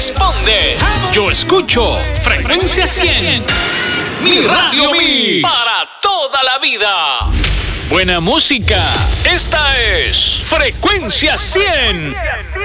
responde. Yo escucho Frecuencia 100. Mi Radio Mix. Para toda la vida. Buena música. Esta es Frecuencia 100.